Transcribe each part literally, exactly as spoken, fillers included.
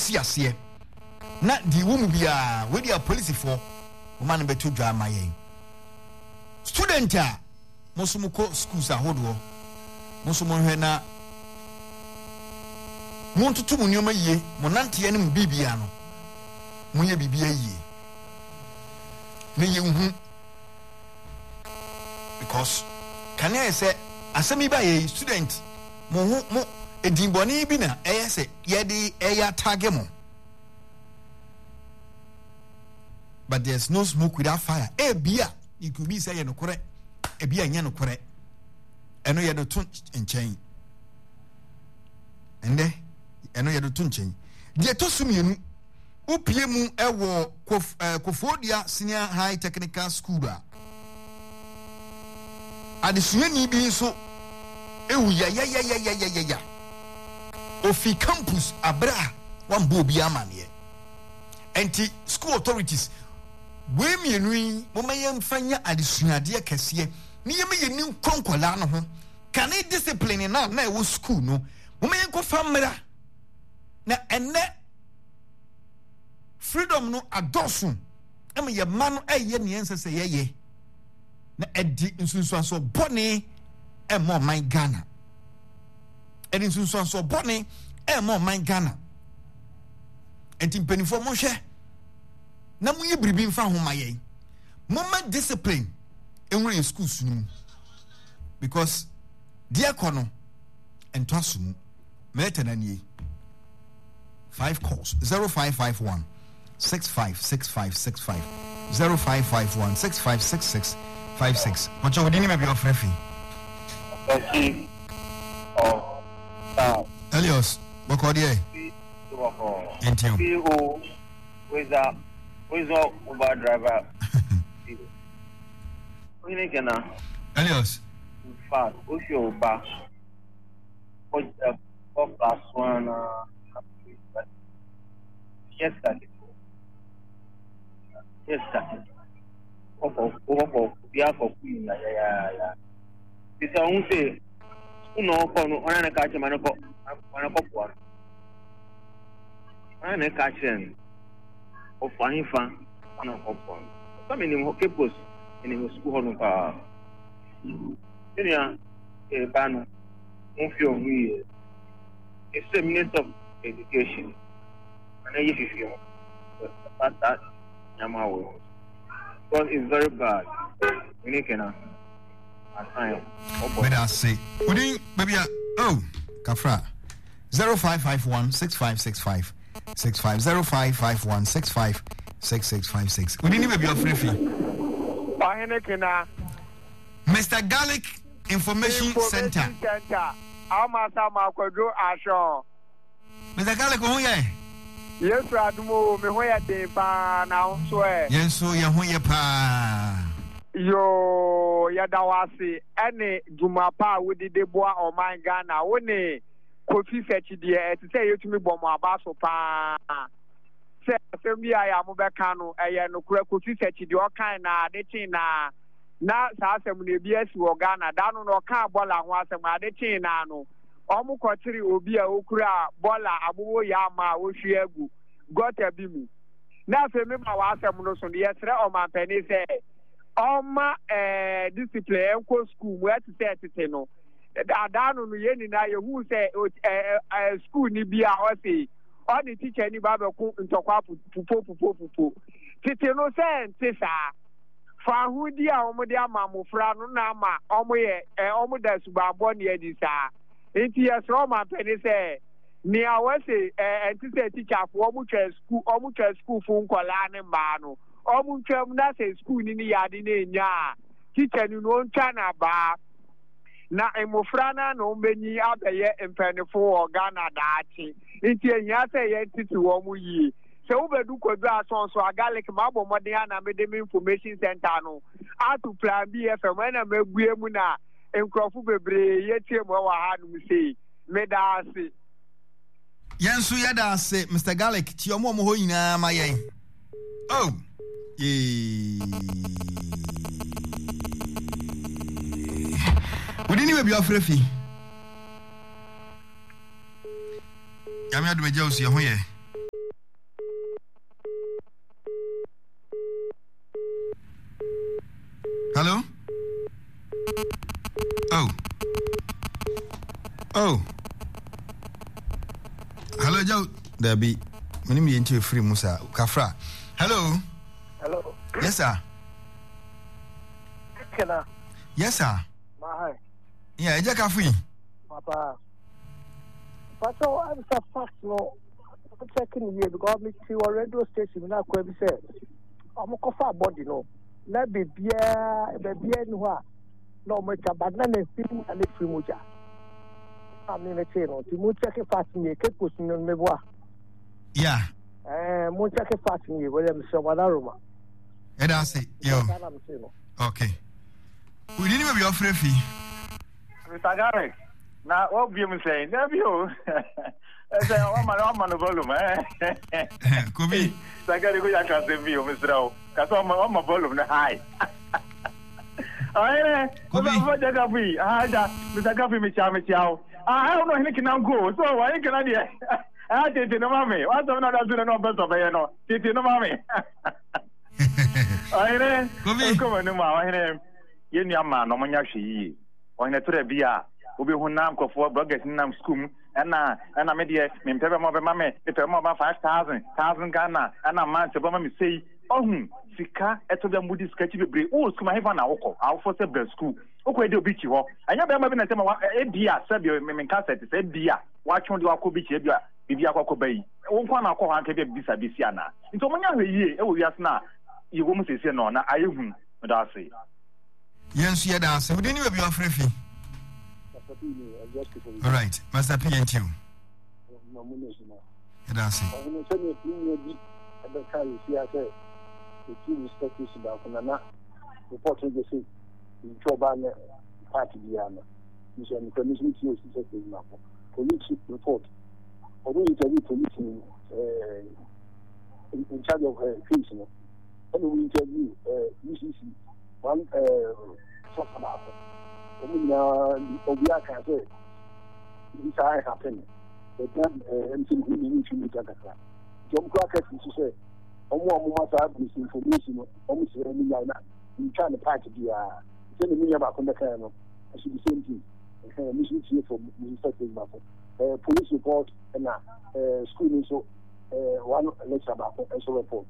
si ase na di wo mu bia we dia police for o man beto dwa amaye student a mosumuko schools ahodo mosumo hwe na montutu mu nyoma yie monante ye ne mu bibia no monye bibia yie ne ye hu because can I say asemi ba ye student mo ho mo edinboni bi na eye se ye de eya target mo but there's no smoke without fire e bia you could be say ye no kore e bia nya no kore eno ye do tun enchen ende eno ye do tun enchen de to sumienu opie mu ewo Kofodia Senior High Technical School ba adesuani bi nso ewu ya ya ya ya ya ya ya ofi campus abra wan bo bi amane enti school authorities we mienu yi mo mayem fanya adesuade kese ni yem ye ni konkola no ho kan e discipline na na e wo school no mo mayem ko famra na enne freedom no adosun em ye man no eye ne ensese ye ye na edi nsunsuanso bone e mo man Ghana edi nsunsuanso bone e mo man Ghana enti mpenifo mo hwe na munye bribi mfa homa ye mo ma discipline enwe in schools no because dia kono ento asumu metana nie five calls zero five five one six five six five six five zero five five one six five six six five six. What you didn't maybe offer free. Okay. Oh. Ah. Elios, what called you? Entium. Who is a who is a Uber driver? Who is gonna? Elios. In fact, who's your Uber? What's the four plus one? Yes, that is. Yes, that is. Oh, oh, oh, yeah, for Queen, yeah, yeah, yeah. This I won't say, no, on a catch a man, on a pop one. On a catch him, or fine fan, on a pop one. Some in him, Hokepos, in his school on power. Senior, a ban, won't feel me. It's a minute of education. And I if you feel that, Yamawo. Because it's very bad. We need to assign. When I say, maybe oh, Kafra zero five five one six five six five six five zero five five one six five six six five six. We didn't even be free fee. Mister Garlic Information, Information Center. Center. How much am I going to do? Mister Garlic, who are yes, Radumo, me hoya de pa na so e. Yes, so ye ho ye pa. Yo, ya dawasi ene dwuma pa wo de deboa o man Ghana wo ne Kofi search de e te say yetumi bom aba so pa. Se asem bia ya mo be kan no eye no kura Kofi search de o kan na de tin na na sa asem na bi asi wo Ghana da no no kan bola ho asem ade tin na no omu kwatiri obi a okura bola abuwo ya ma wo hwe agu gota bi mu na fe me ma wa asem no so ne yesre o ma pani se oma eh discipline enko school mu ati se tete no adanu no ye ni na ye hu se eh school ni bia o se o ni teacher ni ba be ku ntokwa pupo pupo pupo tete no se ntisa fa hu di a omo de ama mofra no na ama omo ye omo da suba bo ne adi sa enti yesro ma peni se ni awase eh enti teacher fo omo twa school omo twa school fu nkola ne mba no omo twam na se school ni ni yade na enya teacher ni no ntwa na ba na emofra na no menyi abeye empenifo o Ghana daachi enti enya se ye titi wo mu yi se ubedu kodu asonso agalik mabo modern na medem information center no atu plan B F M na megue mu na enkrofu bebre yetie mo wa ha no sei medase Yansu yada se Mister Garlic ti omo mo ho nyina ma yen oh ye Wodi ni be afrefi Yami adu meje osi ho ye Hello? Oh. Oh. Hello, Joe. There be. My name is into free Musa Kafra. Hello. Hello. Yes, sir. Kenna. Yes, sir. My. Yeah, I just Kafi. Papa. But so I'm so fast, no. I'm checking here because me see a radio station now. Quite say, I'm a coffee body, no. Na bebia, bebia no ha. No me chabad na ne film na ne film uja. I'm in a channel. You must check it fast me. Keep pushing on me boy. Yeah. Eh, must check it fast me. Where I'm so wadaruma. Eh, that's it. Yo. Okay. We didn't even be offering fee. Mister Garrick, now what be you saying? There you. I say, I'm on the volume, eh? Could be. I got to go and translate you, Mister Rowe. Because I'm on my volume high. I know. What the coffee? I had Mister Coffee, Miss Chow. I don't know if he can now go. So why can I? I did no mommy. What's another doing no best of a no? Did you know mommy? I know. Come on, no more. I know. You know, man, no one yashi. On a trebia, Ubi Hunam for burgers in Nam school, and I and I made it, me pay more mammy, if I'm about five thousand, thousand Ghana, and a man to Bama say, oh, Sika, at the moody sketchy break, oh, come have an alcohol, I'll force a bell school. Okay, do beach you. I never been a time of Edia, Sabio, Memencasset, Edia, watch on the Alco Beach, Bibia Coco Bay. Oh, one alcohol and take Bisa Bisiana. It's only a year, oh, yes, now. You won't say no, I am, but I say. Yes, yeah, that's we didn't even be offering fee. All right, Master P and you. That's it. I'm going to you at the car. You see, I said, the two respecters about Nana, reporting the city in Choban Party Diana. You said, the commission to you, police report. Or we interview police in charge of her case. And we interview U C C. One talk about it. I mean, uh, Obia can say this I happen. But then, anything we need to meet at the time. John Crockett is to say, oh, one have this information, almost any like that. You trying to pack it, yeah. Send me about the camera. I should be same thing. And mission here for Mister Police report and uh, school so one lecture about also report.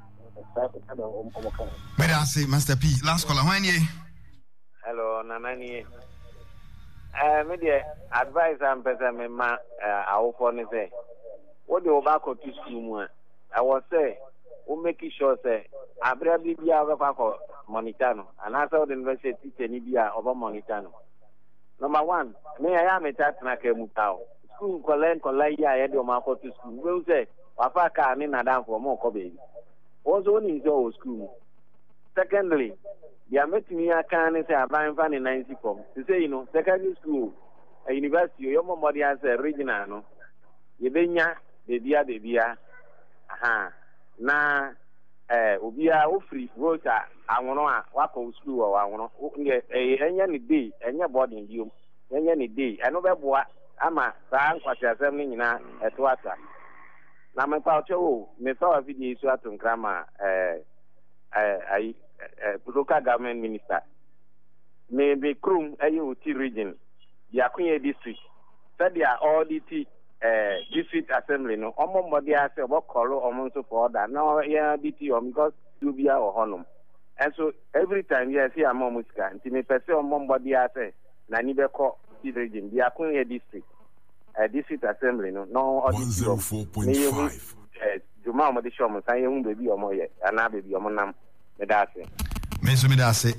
But I say, Master P, last caller, when ye? Hello, Nanani. Uh, media advice and person, ma, our phone is say, what do you back to school? I was say, we make sure say, I bring Bibia over Paco Monitano, and I saw the university teacher Nibia over Monitano. Number one, me I am a Tatnake Mutao. School Colen Colaya, I had your Marco to school. We'll say, Papa can in a down for more baby. Also in your school. Secondly, they are making me a can say a buying fan in ninety form. To say, you know, secondary school, a university, your mom body has a regional, no. Yebenya, Bebia, Bebia, aha. Na, eh, Ubia, Ufri, Rota, I want to walk on school or I want to, any day, any boarding you, any day. I know that what I'm a sang for assembling in a water. Na me pa ocho me saw a video so at Nkrama eh eh local government minister me be krum ayi uti region ya kunye district said they are all the eh district assembly no omo mbodi ase obo call omo so for order now ya D T om because you be our honum and so every time you see am musika nti me pese omo mbodi ase na ni be call region ya kunye district Uh, district assembly no no one oh four point five eh juma mo de show mo san ye hu baby o mo ye ana baby o mo nam me da ase me so me da ase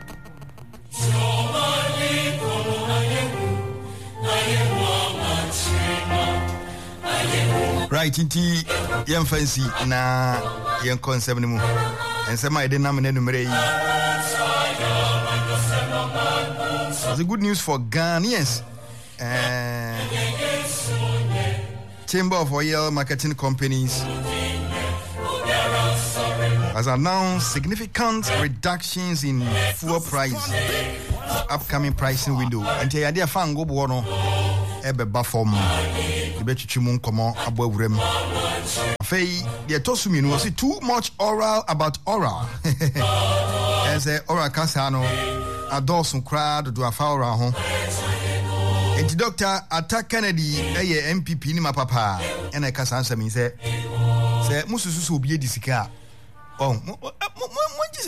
right inti yem fancy na yen concept ni mu ensema ide na me na numere yi. It's a good news for Ghanaians. Uh, Chamber of Oil Marketing Companies has announced significant reductions in fuel price upcoming pricing window. And the idea fan go bono ebe bafom ebe chichimun komo abwurem. Fei the tosumi no see too much oral about oral. I say ora kasa no adolson kra do afa ora ho enti Doctor Atta Kennedy eye M P P ni mapapa ena kasa answer me say say mususu so obi edisika oh